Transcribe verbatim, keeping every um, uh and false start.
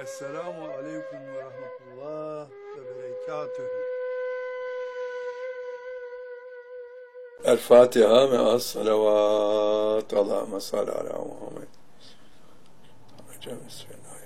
Esselamu aleyküm ve rahmetullah ve berekatühü. El Fatiha ve as salavat. Allahümme salli ala Muhammed. Hocam bismillah.